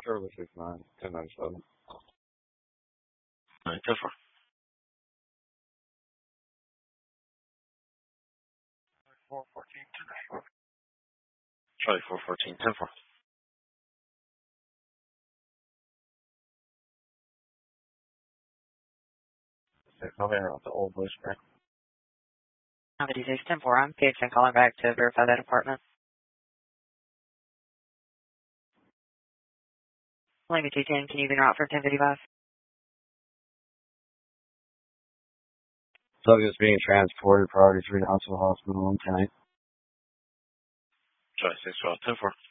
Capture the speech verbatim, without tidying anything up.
Charlie six nine ten ninety seven. Nine ten four. Four fourteen ten. Charlie four fourteen ten four. Come in off the old bush back. Nine six ten four. I'm Gibson calling back to verify that apartment. Lima two ten. Can you be out for ten fifty five? Subject's being transported priority three to Huntsville Hospital on tonight. Charlie six twelve ten four.